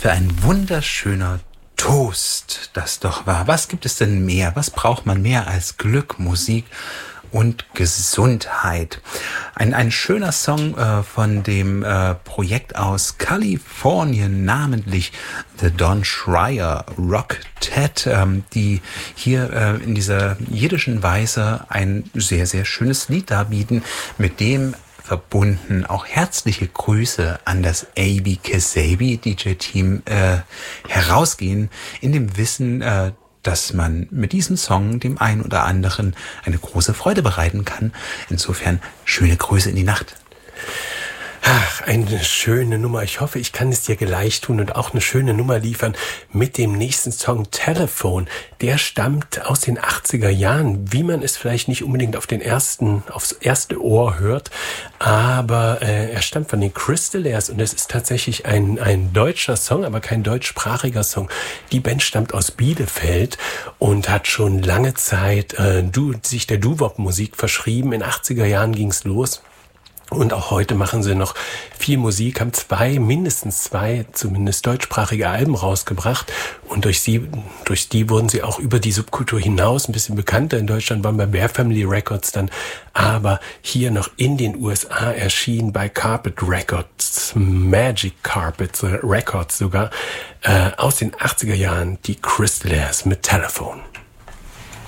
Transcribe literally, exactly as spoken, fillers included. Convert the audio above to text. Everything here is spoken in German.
für ein wunderschöner Toast das doch war. Was gibt es denn mehr? Was braucht man mehr als Glück, Musik und Gesundheit? Ein, ein schöner Song äh, von dem äh, Projekt aus Kalifornien, namentlich The Don Schreier Rocktet, ähm, die hier äh, in dieser jiddischen Weise ein sehr, sehr schönes Lied darbieten, mit dem verbunden auch herzliche Grüße an das A B Kesabi D J-Team äh, herausgehen, in dem Wissen, äh, dass man mit diesem Song dem einen oder anderen eine große Freude bereiten kann. Insofern schöne Grüße in die Nacht. Ach, eine schöne Nummer. Ich hoffe, ich kann es dir gleich tun und auch eine schöne Nummer liefern mit dem nächsten Song Telephone. Der stammt aus den achtziger Jahren, wie man es vielleicht nicht unbedingt auf den ersten, aufs erste Ohr hört, aber äh, er stammt von den Crystalaires und es ist tatsächlich ein, ein deutscher Song, aber kein deutschsprachiger Song. Die Band stammt aus Bielefeld und hat schon lange Zeit äh, du, sich der Doo-Wop-Musik verschrieben. In achtziger Jahren ging's los. Und auch heute machen sie noch viel Musik, haben zwei, mindestens zwei, zumindest deutschsprachige Alben rausgebracht. Und durch sie, durch die wurden sie auch über die Subkultur hinaus ein bisschen bekannter. In Deutschland waren bei Bear Family Records dann, aber hier noch in den U S A erschienen bei Carpet Records, Magic Carpet Records sogar, äh, aus den achtziger Jahren, die Crystalaires mit Telephone.